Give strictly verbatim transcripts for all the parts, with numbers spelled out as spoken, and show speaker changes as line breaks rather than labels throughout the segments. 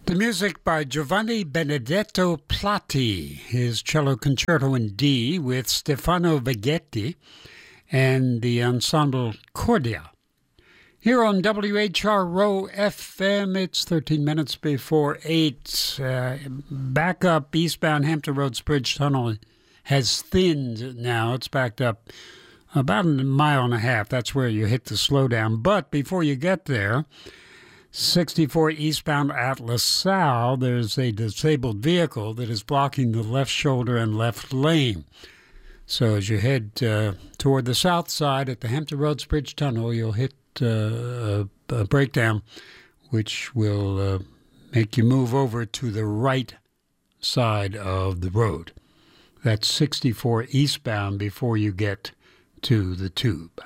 The music by Giovanni Benedetto Platti, his cello concerto in D with Stefano Veggetti and the ensemble Cordia. Here on W H R Row F M, it's thirteen minutes before eight. Uh, back up eastbound Hampton Roads Bridge Tunnel has thinned now. It's backed up about a mile and a half. That's where you hit the slowdown. But before you get there, sixty-four eastbound at LaSalle, there's a disabled vehicle that is blocking the left shoulder and left lane. So as you head uh, toward the south side at the Hampton Roads Bridge Tunnel, you'll hit uh, a, a breakdown, which will uh, make you move over to the right side of the road. That's sixty-four eastbound before you get to the tube.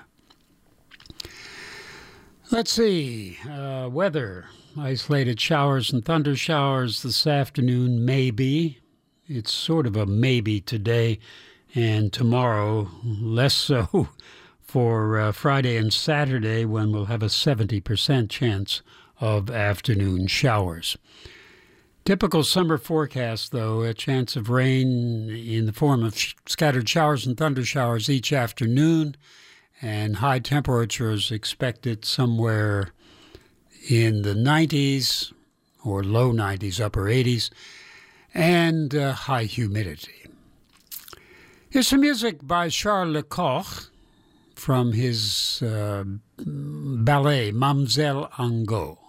Let's see, uh, weather, isolated showers and thunder showers this afternoon, maybe. It's sort of a maybe today, and tomorrow less so for uh, Friday and Saturday, when we'll have a seventy percent chance of afternoon showers. Typical summer forecast, though, a chance of rain in the form of sh- scattered showers and thunder showers each afternoon, and high temperatures expected somewhere in the nineties or low nineties, upper eighties, and uh, high humidity. Here's some music by Charles Lecoq from his uh, ballet, Mamselle Angot.